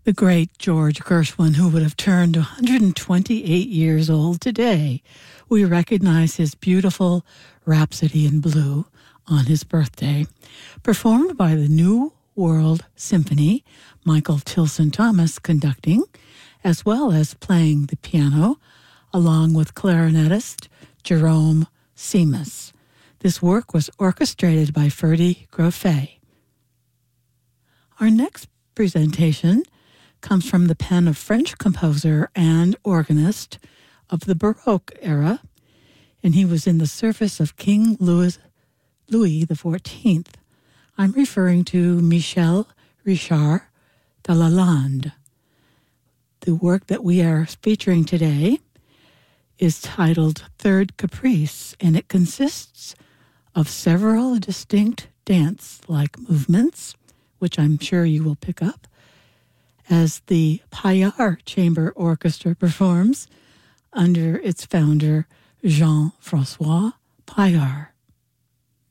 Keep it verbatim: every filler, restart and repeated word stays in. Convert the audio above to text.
The great George Gershwin, who would have turned one hundred twenty-eight years old today. We recognize his beautiful Rhapsody in Blue on his birthday, performed by the New World Symphony, Michael Tilson Thomas conducting, as well as playing the piano, along with clarinetist Jerome Seamus. This work was orchestrated by Ferdy Grofé. Our next presentation comes from the pen of French composer and organist of the Baroque era, and he was in the service of King Louis, Louis the fourteenth. I'm referring to Michel Richard de Lalande. The work that we are featuring today is titled Third Caprice, and it consists of several distinct dance-like movements, which I'm sure you will pick up, as the Paillard Chamber Orchestra performs under its founder, Jean-François Paillard.